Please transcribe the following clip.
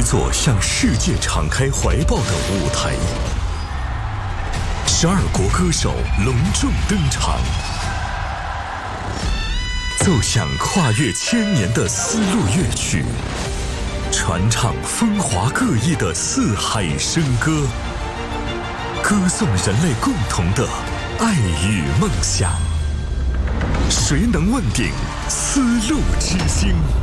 座向世界敞开怀抱的舞台。12国歌手隆重登场，奏响跨越千年的丝路乐曲，传唱风华各异的四海笙歌，歌颂人类共同的爱与梦想。谁能问鼎丝路之星？